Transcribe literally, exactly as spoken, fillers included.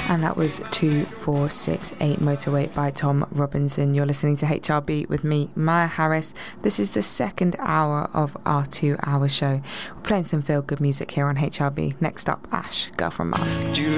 And that was two four six eight Motorway by Tom Robinson. You're listening to H R B with me, Maya Harris. This is the second hour of our two-hour show. We're playing some feel-good music here on H R B. Next up, Ash, Girl from Mars. Do you